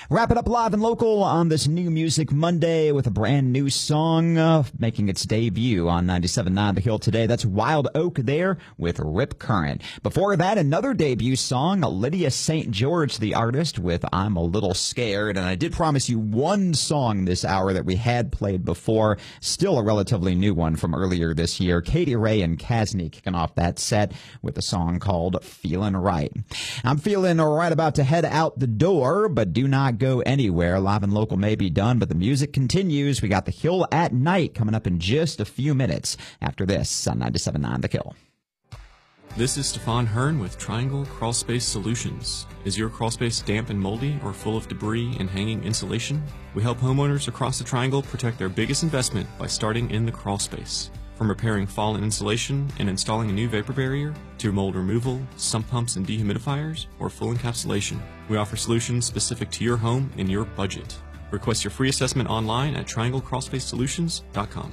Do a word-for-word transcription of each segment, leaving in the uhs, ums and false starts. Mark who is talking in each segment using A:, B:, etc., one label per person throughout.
A: Wrap it up live and local on this New Music Monday with a brand new song uh, making its debut on ninety-seven point nine The Hill today. That's Wild Oak there with Rip Current. Before that, another debut song, Lydia Saint George, the artist, with I'm a Little Scared. And I did promise you one song this hour that we had played before, still a relatively new one from earlier this year. Katie Ray and Kasny kicking off that set with a song called Feelin' Right. I'm feeling right about to head out the door, but do not go anywhere. Live and local may be done, but the music continues. We got The Hill at Night coming up in just a few minutes after this on ninety-seven point nine The Kill.
B: This is Stefan Hearn with Triangle Crawlspace Solutions. Is your crawlspace damp and moldy or full of debris and hanging insulation? We help homeowners across the Triangle protect their biggest investment by starting in the crawlspace. From repairing fallen insulation and installing a new vapor barrier, to mold removal, sump pumps and dehumidifiers, or full encapsulation, we offer solutions specific to your home and your budget. Request your free assessment online at triangle crawlspace solutions dot com.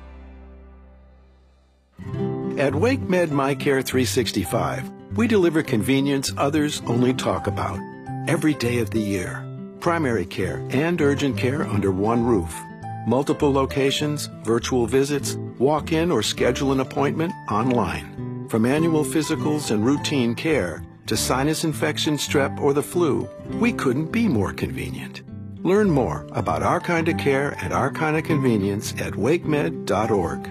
C: At WakeMed MyCare three sixty-five, we deliver convenience others only talk about. Every day of the year. Primary care and urgent care under one roof. Multiple locations, virtual visits, walk-in or schedule an appointment online. From annual physicals and routine care to sinus infection, strep, or the flu, we couldn't be more convenient. Learn more about our kind of care and our kind of convenience at wakemed dot org.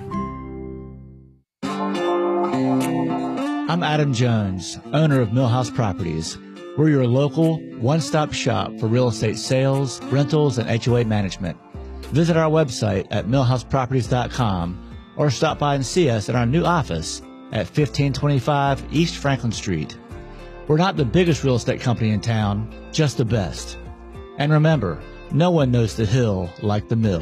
D: I'm Adam Jones, owner of Millhouse Properties. We're your local one-stop shop for real estate sales, rentals, and H O A management. Visit our website at millhouse properties dot com or stop by and see us at our new office at fifteen twenty-five East Franklin Street. We're not the biggest real estate company in town, just the best. And remember, no one knows the Hill like the Mill.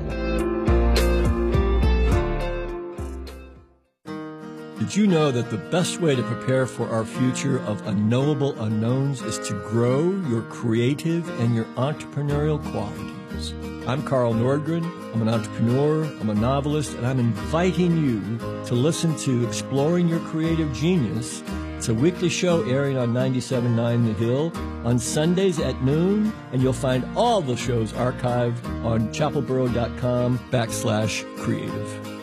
E: Did you know that the best way to prepare for our future of unknowable unknowns is to grow your creative and your entrepreneurial qualities? I'm Carl Nordgren. I'm an entrepreneur, I'm a novelist, and I'm inviting you to listen to Exploring Your Creative Genius. It's a weekly show airing on ninety-seven point nine The Hill on Sundays at noon, and you'll find all the shows archived on chapelboro dot com backslash creative.